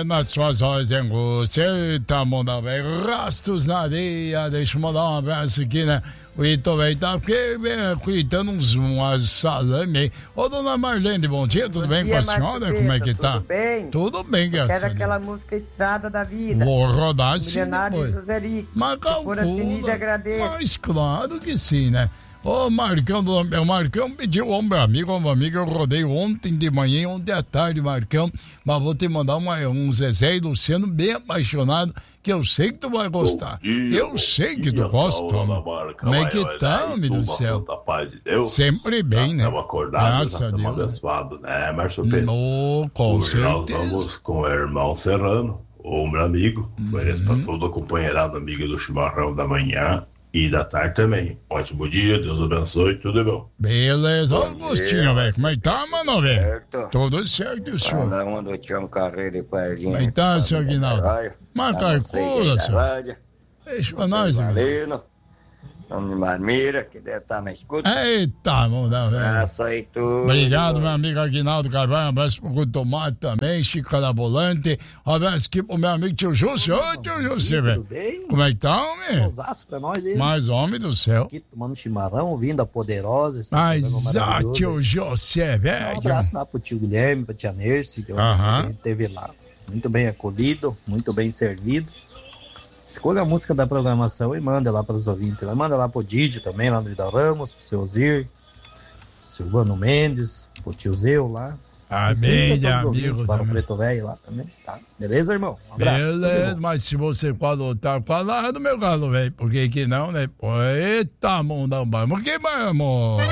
nas suas horas de angústia. Eita, manda velho, rastros na areia. Deixa eu mandar um abraço aqui, né? O Ito velho tá cuidando umas salame. Ô, dona Marlene, bom dia, tudo bem com a senhora? Como é que tá? Tudo bem? Tudo bem, graças a Deus. Quero aquela música Estrada da Vida. Vou rodar sim Milionário depois. José Rico. Mas calcula. Mas claro que sim, né? Ô, Marcão, o Marcão pediu ao meu amigo, eu rodei ontem de manhã e ontem à tarde, Marcão, mas vou te mandar um Zezé e Luciano bem apaixonado, que eu sei que tu vai gostar. Eu sei que tu gosta, como é que tá, homem do céu? Paz de Deus. Sempre bem, né? Estamos acordados, graças a Deus. Estamos abençoados, né, Márcio Pedro? Com hoje certeza. Nós vamos com o irmão Serrano, o meu amigo, conheço para todo o companheirado amigo do chimarrão da manhã e da tarde também. Ótimo dia, Deus abençoe, tudo bom. Beleza, olha o gostinho, velho. Como é que tá, mano, velho? Certo. Tudo certo, senhor. Anda um do Tião Carreiro e Pardinho. Como é que tá, senhor Aguinaldo? Uma carcula, senhor. Deixa pra nós, Valendo. Vamos Marmira, que deve estar na escuta. Eita, manda, velho. Abraço aí, tudo. Obrigado, meu amigo Aguinaldo Carvalho. Um abraço pro Guto Tomate também, Chico Carabolante. Um abraço aqui pro meu amigo tio José. Ô, tio José, velho. Tudo bem? Como é que tá, homem? Osaço pra nós aí. Mais homem do céu. Aqui tomando chimarrão, ouvindo a Poderosa. Mas, tio José, velho. Um abraço lá pro tio Guilherme, pra tia Nerce, que teve lá. Muito bem acolhido, muito bem servido. Escolha a música da programação e manda lá para os ouvintes. Manda lá pro Didio também, lá no Vidal Ramos, pro seu Ozir, Silvano Mendes, pro tio Zeu lá. Amém, amigo. Para o Preto Velho lá também, tá? Beleza, irmão? Um abraço. Beleza, mas se você pode tá falando, meu galo, velho, por que não, né? Eita, mundão, vamos que vamos.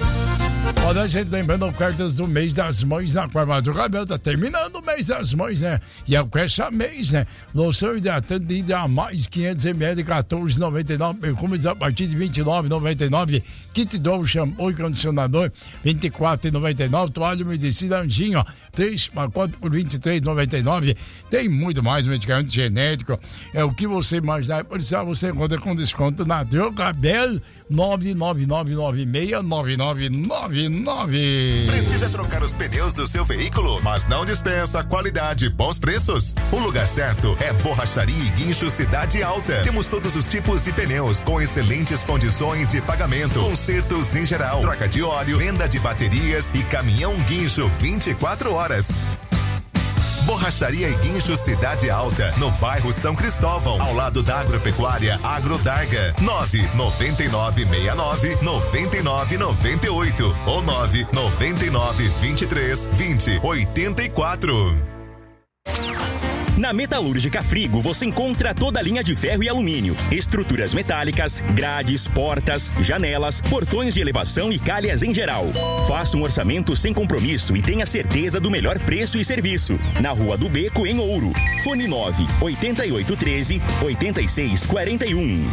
Olha, a gente lembrando cartas do mês das mães na Farmácia do Cabelo, tá terminando o mês das mães, né? E é o que essa mês, né? Loção hidratante de Idra Mais 500 ml, R$14,99, perfumes a partir de R$29,99, kit Dove, shampoo e condicionador, R$24,99, toalha umedecida Anjinho, ó, 3 pacotes por R$23,99, tem muito mais medicamento genérico, é o que você imaginar, por isso você encontra com desconto na Drogabel, 999969999. Precisa trocar os pneus do seu veículo, mas não dispensa qualidade e bons preços? O lugar certo é Borracharia e Guincho Cidade Alta. Temos todos os tipos de pneus com excelentes condições de pagamento, consertos em geral, troca de óleo, venda de baterias e caminhão guincho 24 horas. Borracharia e Guincho Cidade Alta, no bairro São Cristóvão, ao lado da Agropecuária Agrodarga. 999699998 ou 999232084. Na Metalúrgica Frigo você encontra toda a linha de ferro e alumínio, estruturas metálicas, grades, portas, janelas, portões de elevação e calhas em geral. Faça um orçamento sem compromisso e tenha certeza do melhor preço e serviço. Na Rua do Beco, em Ouro. Fone 98813-8641.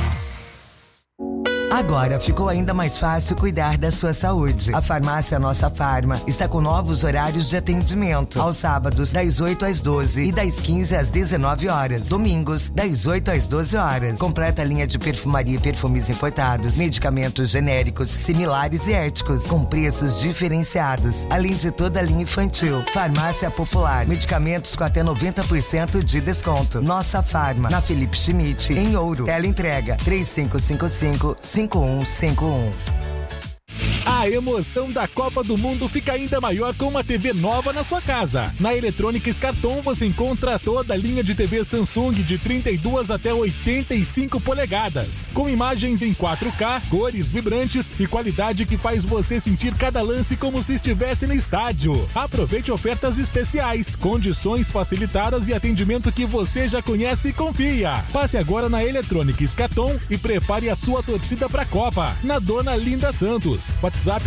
Agora ficou ainda mais fácil cuidar da sua saúde. A farmácia Nossa Farma está com novos horários de atendimento. Aos sábados, das 8 às 12 e das 15 às 19 horas. Domingos, das 8 às 12 horas. Completa linha de perfumaria e perfumes importados, medicamentos genéricos, similares e éticos, com preços diferenciados. Além de toda a linha infantil. Farmácia Popular, medicamentos com até 90% de desconto. Nossa Farma, na Felipe Schmidt, em Ouro. Teleentrega 3555-5151. A emoção da Copa do Mundo fica ainda maior com uma TV nova na sua casa. Na Eletrônicas Carton você encontra toda a linha de TV Samsung de 32 até 85 polegadas, com imagens em 4K, cores vibrantes e qualidade que faz você sentir cada lance como se estivesse no estádio. Aproveite ofertas especiais, condições facilitadas e atendimento que você já conhece e confia. Passe agora na Eletrônicas Carton e prepare a sua torcida para a Copa, na Dona Linda Santos. WhatsApp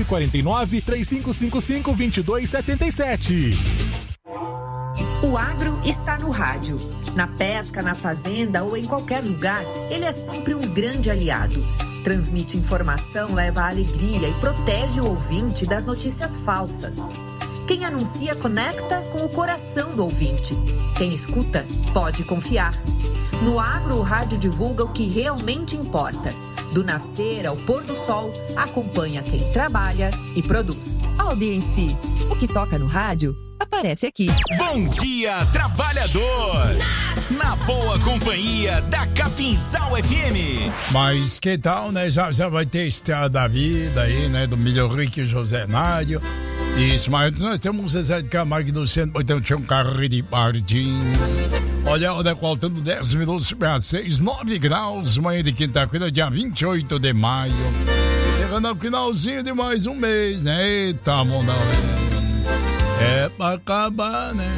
49-3555-2277. O agro está no rádio. Na pesca, na fazenda ou em qualquer lugar, ele é sempre um grande aliado. Transmite informação, leva alegria e protege o ouvinte das notícias falsas. Quem anuncia conecta com o coração do ouvinte. Quem escuta pode confiar. No agro, o rádio divulga o que realmente importa. Do nascer ao pôr do sol, acompanha quem trabalha e produz. Audiência, o que toca no rádio aparece aparece aqui. Bom dia, trabalhador! Na boa companhia da Capinzal FM. Mas que tal, né? Já vai ter Estrada da Vida aí, né? Do Milho Rico e José Nário. Isso, mas nós temos Zezé de Camargo do centro, então tinha um carro de Pardim. Olha, faltando 10 minutos para 6, 9 graus, manhã de quinta-feira, dia 28 de maio. Chegando ao finalzinho de mais um mês, né? Eita, mondão, é pra acabar, né?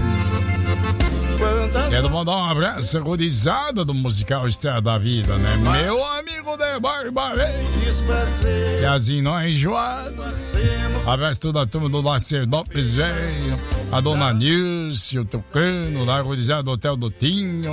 Quero mandar um abraço gurizada do musical Estrada da Vida, né? Meu amigo de Barbarei, Yazinho não é enjoado. Abraço toda a turma do Lacerdópolis, velho. A dona Nilce, o Tucano, da gurizada do Hotel do Tinho.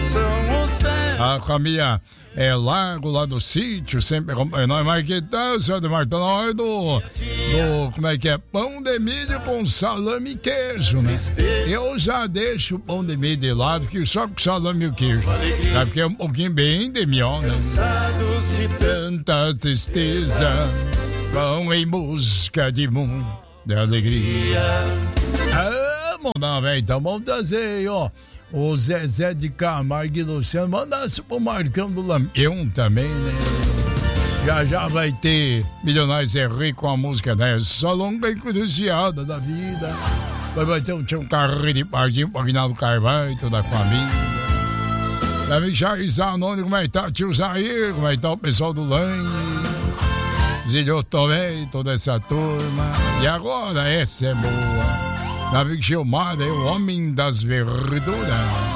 A família Largo, lá do sítio, sempre acompanha nós. Mas que tal, senhor de Marta, na hora do como é que é? Pão de milho com salame e queijo, né? Eu já deixo o pão de milho de lado, que só com salame e o queijo. É porque é um pouquinho bem de miol, né? Tanta tristeza, vão em busca de muita alegria. Não, velho, então vamos trazer aí, ó. O Zezé de Camargo e Luciano, mandasse pro Marcão do Lampião também, né? Já vai ter Milionários é Rico com a música dessa longa e cruciada da vida. Vai ter um carro de Pardim pro Aguinaldo Carvalho, toda a família. Deve Jaizar Anônimo, como é que tá? Tio Jair, como é que tá o pessoal do Lange? Zilhou também, toda essa turma. E agora, essa é boa. Davi Gilmar, é o homem das verduras.